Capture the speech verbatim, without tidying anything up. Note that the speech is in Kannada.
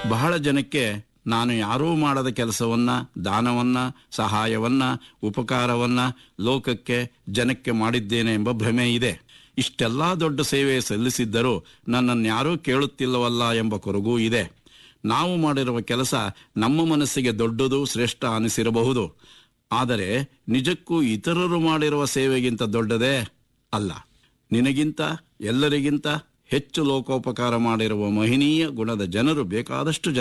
ಬಹಳ ಜನಕ್ಕೆ ನಾನು ಯಾರೂ ಮಾಡದ ಕೆಲಸವನ್ನ, ದಾನವನ್ನ, ಸಹಾಯವನ್ನ, ಉಪಕಾರವನ್ನ ಲೋಕಕ್ಕೆ, ಜನಕ್ಕೆ ಮಾಡಿದ್ದೇನೆ ಎಂಬ ಭ್ರಮೆ ಇದೆ. ಇಷ್ಟೆಲ್ಲ ದೊಡ್ಡ ಸೇವೆ ಸಲ್ಲಿಸಿದ್ದರೂ ನನ್ನನ್ಯಾರೂ ಕೇಳುತ್ತಿಲ್ಲವಲ್ಲ ಎಂಬ ಕೊರಗೂ ಇದೆ. ನಾವು ಮಾಡಿರುವ ಕೆಲಸ ನಮ್ಮ ಮನಸ್ಸಿಗೆ ದೊಡ್ಡದು, ಶ್ರೇಷ್ಠ ಅನಿಸಿರಬಹುದು. ಆದರೆ ನಿಜಕ್ಕೂ ಇತರರು ಮಾಡಿರುವ ಸೇವೆಗಿಂತ ದೊಡ್ಡದೇ ಅಲ್ಲ. ನಿನಗಿಂತ, ಎಲ್ಲರಿಗಿಂತ ಹೆಚ್ಚು ಲೋಕೋಪಕಾರ ಮಾಡಿರುವ ಮಹನೀಯ ಗುಣದ ಜನರು ಬೇಕಾದಷ್ಟು ಜನ